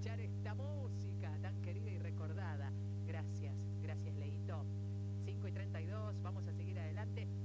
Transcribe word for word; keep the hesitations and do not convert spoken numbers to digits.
escuchar esta música tan querida y recordada. Gracias, gracias Leito. cinco y treinta y dos, vamos a seguir adelante.